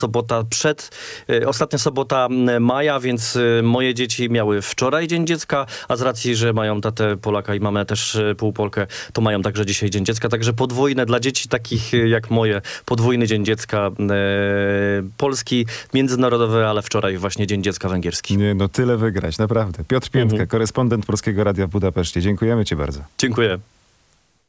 sobota ostatnia sobota maja, więc moje dzieci miały wczoraj Dzień Dziecka, a z racji, że mają tatę Polaka i mamę też półpolkę, to mają także dzisiaj Dzień Dziecka. Także podwójne dla dzieci takich jak moje, podwójny Dzień Dziecka polski, międzynarodowy, ale wczoraj właśnie Dzień Dziecka węgierski. Nie, no tyle wygrać, naprawdę. Piotr Piętka, korespondent Polskiego Radia w Budapeszcie. Dziękujemy ci bardzo. Dziękuję.